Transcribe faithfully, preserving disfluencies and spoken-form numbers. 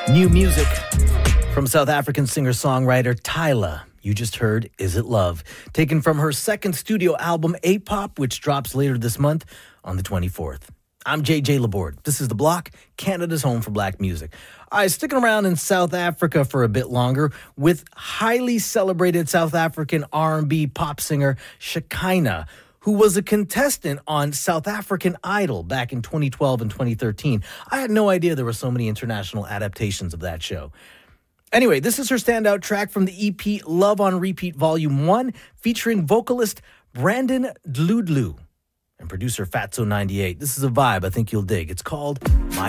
New music from South African singer-songwriter Tyla. You just heard Is It Love, taken from her second studio album, A-Pop, which drops later this month on the twenty-fourth. I'm J J Laborde. This is The Block, Canada's home for black music. All right, sticking around in South Africa for a bit longer with highly celebrated South African R and B pop singer Shekinah, who was a contestant on South African Idol back in twenty twelve and twenty thirteen. I had no idea there were so many international adaptations of that show. Anyway, this is her standout track from the E P Love on Repeat Volume one, featuring vocalist Brandon Dludlu and producer Fatso ninety-eight. This is a vibe I think you'll dig. It's called My